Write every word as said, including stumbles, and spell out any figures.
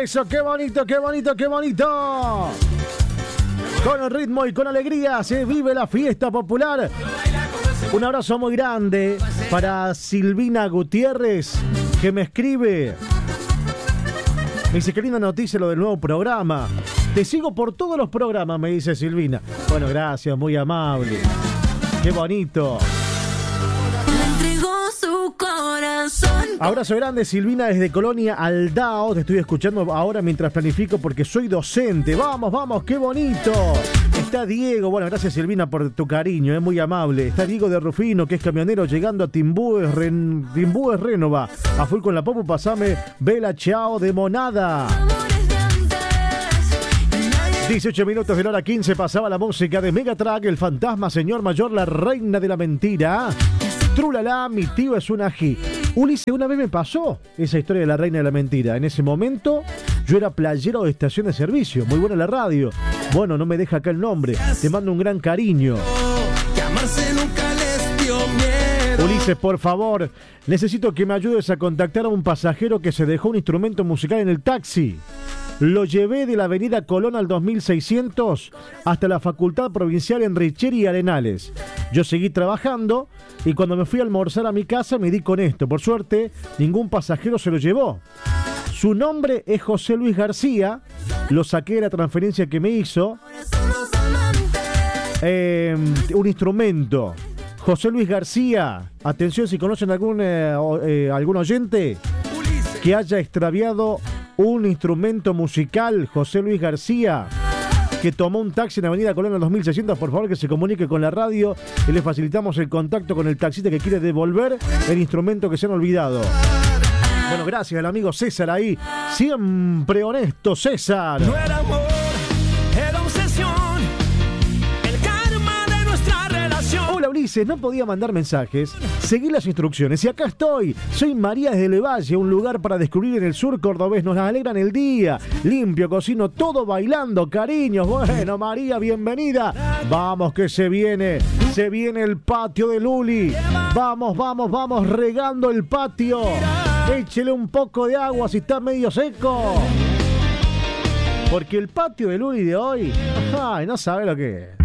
Eso, qué bonito, qué bonito, qué bonito. Con el ritmo y con alegría se vive la fiesta popular. Un abrazo muy grande para Silvina Gutiérrez, que me escribe. Me dice, qué linda noticia lo del nuevo programa. Te sigo por todos los programas, me dice Silvina. Bueno, gracias, muy amable. Qué bonito. Abrazo grande, Silvina, desde Colonia Aldao. Te estoy escuchando ahora mientras planifico porque soy docente. Vamos, vamos, qué bonito. Está Diego, bueno, gracias Silvina por tu cariño, es muy amable. Está Diego de Rufino, que es camionero, llegando a Timbúes, Ren... Timbúes Rénova. A full con la popu, pasame Vela Chao de Monada. dieciocho minutos de la hora quince, pasaba la música de Megatrack, el fantasma, señor mayor, la reina de la mentira. Trulala, mi tío es un ají. Ulises, una vez me pasó esa historia de la reina de la mentira. En ese momento yo era playero de estación de servicio. Muy buena la radio. Bueno, no me deja acá el nombre. Te mando un gran cariño. Ulises, por favor, necesito que me ayudes a contactar a un pasajero que se dejó un instrumento musical en el taxi. Lo llevé de la avenida Colón al dos mil seiscientos hasta la Facultad Provincial Enricheri y Arenales. Yo seguí trabajando y cuando me fui a almorzar a mi casa me di con esto. Por suerte, ningún pasajero se lo llevó. Su nombre es José Luis García. Lo saqué de la transferencia que me hizo. Eh, un instrumento. José Luis García. Atención, si conocen algún, eh, eh, algún oyente que haya extraviado un instrumento musical, José Luis García, que tomó un taxi en Avenida Colón al dos mil seiscientos, por favor que se comunique con la radio y le facilitamos el contacto con el taxista que quiere devolver el instrumento que se han olvidado. Bueno, gracias al amigo César ahí, siempre honesto César. No era amor, era obsesión, el karma de nuestra relación. Hola Ulises, no podía mandar mensajes, seguí las instrucciones y acá estoy. Soy María desde Levalle, un lugar para descubrir en el sur cordobés. Nos alegran el día, limpio, cocino, todo bailando, cariños. Bueno, María, bienvenida. Vamos que se viene, se viene el patio de Luli. Vamos, vamos, vamos, regando el patio. Échele un poco de agua si está medio seco. Porque el patio de Luli de hoy, ay, no sabe lo que es.